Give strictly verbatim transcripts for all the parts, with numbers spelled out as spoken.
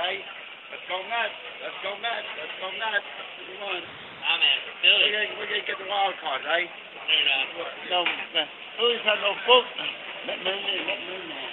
eh? Let's go Mets. Let's go Mets. Let's go Mets. Come on. Ah, man. Philly. We're gonna, we're gonna get the wild card, eh? They're not. No, man. Philly's had no book. Let me in, let me in there.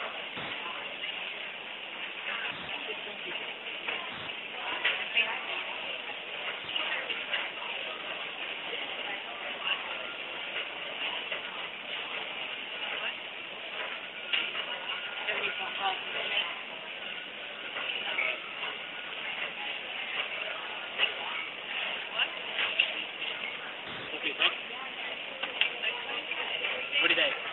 What do you think?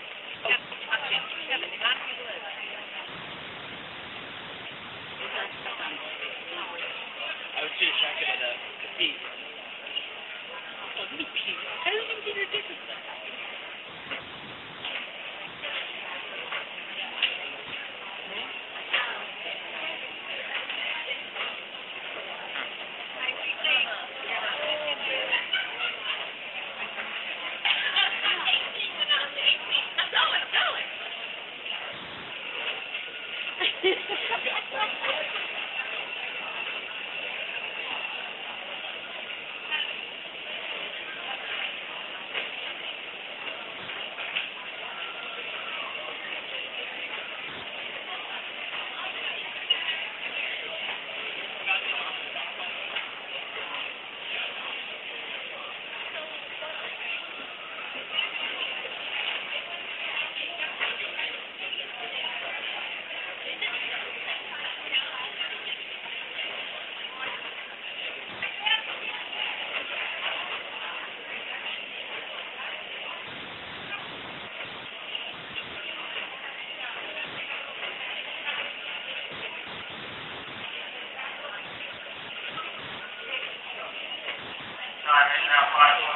I was too distracted by the, the pee. Oh, me pee. I don't even get your difference. Time is now five